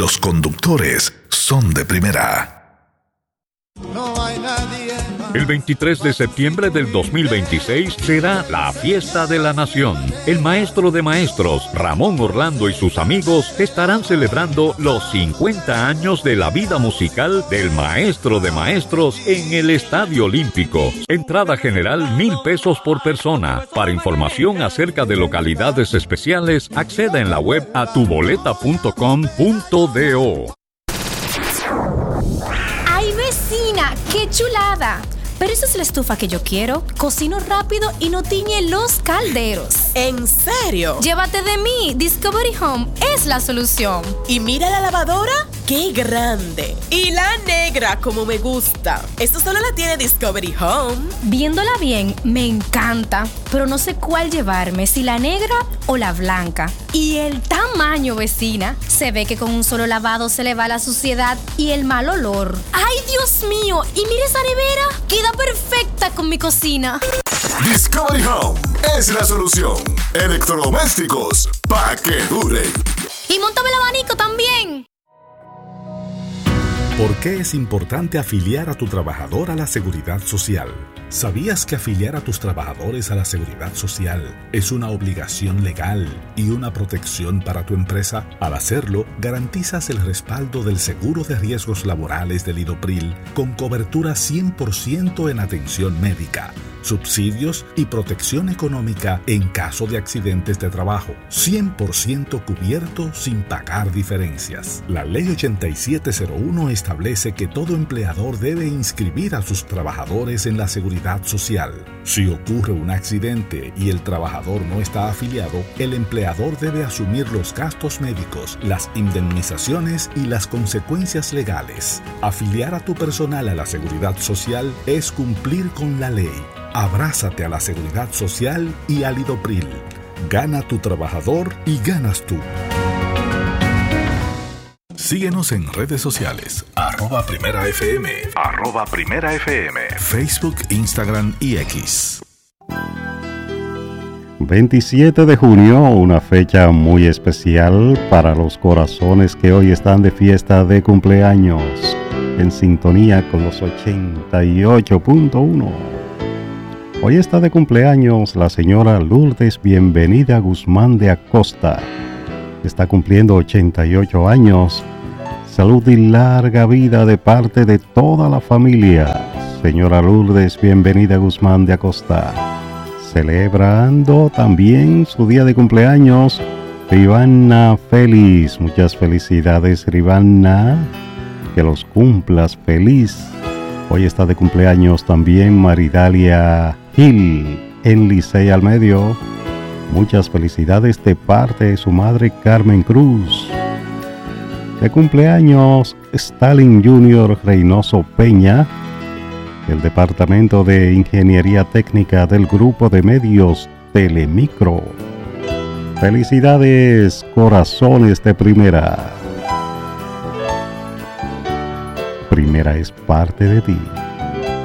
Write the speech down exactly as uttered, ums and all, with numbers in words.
los conductores son de primera. No hay nadie más. El veintitrés de septiembre del dos mil veintiséis será la fiesta de la nación. El maestro de maestros, Ramón Orlando, y sus amigos estarán celebrando los cincuenta años de la vida musical del maestro de maestros en el Estadio Olímpico. Entrada general mil pesos por persona. Para información acerca de localidades especiales, acceda en la web a tu boleta punto com punto do. ¡Ay, vecina! ¡Qué chulada! Pero esa es la estufa que yo quiero. Cocino rápido y no tiñe los calderos. ¿En serio? Llévate de mí. Discovery Home es la solución. Y mira la lavadora, ¡qué grande! Y la negra, como me gusta. Esto solo la tiene Discovery Home. Viéndola bien, me encanta. Pero no sé cuál llevarme, si la negra o la blanca. Y el tamaño, vecina. Se ve que con un solo lavado se le va la suciedad y el mal olor. ¡Ay, Dios mío! Y mira esa nevera. Queda perfecta con mi cocina. Discovery Home es la solución. Electrodomésticos pa' que duren. Y móntame el abanico también. ¿Por qué es importante afiliar a tu trabajador a la Seguridad Social? ¿Sabías que afiliar a tus trabajadores a la Seguridad Social es una obligación legal y una protección para tu empresa? Al hacerlo, garantizas el respaldo del seguro de riesgos laborales del IDOPRIL con cobertura cien por ciento en atención médica, subsidios y protección económica en caso de accidentes de trabajo, cien por ciento cubierto sin pagar diferencias. La Ley ochenta y siete cero uno establece que todo empleador debe inscribir a sus trabajadores en la Seguridad Social. Si ocurre un accidente y el trabajador no está afiliado, el empleador debe asumir los gastos médicos, las indemnizaciones y las consecuencias legales. Afiliar a tu personal a la Seguridad Social es cumplir con la ley. Abrázate a la Seguridad Social y al IDOPRIL. Gana tu trabajador y ganas tú. Síguenos en redes sociales, arroba Primera F M, arroba Primera F M, Facebook, Instagram y X. veintisiete de junio, una fecha muy especial para los corazones que hoy están de fiesta de cumpleaños, en sintonía con los ochenta y ocho punto uno. Hoy está de cumpleaños la señora Lourdes Bienvenida Guzmán de Acosta. Está cumpliendo ochenta y ocho años. Salud y larga vida de parte de toda la familia. Señora Lourdes Bienvenida Guzmán de Acosta. Celebrando también su día de cumpleaños, Rivana Feliz. Muchas felicidades, Rivana. Que los cumplas feliz. Hoy está de cumpleaños también Maridalia Gil en Licey al Medio. Muchas felicidades de parte de su madre Carmen Cruz. De cumpleaños Stalin Junior Reynoso Peña, del Departamento de Ingeniería Técnica del Grupo de Medios Telemicro. Felicidades, corazones de primera. Primera es parte de ti.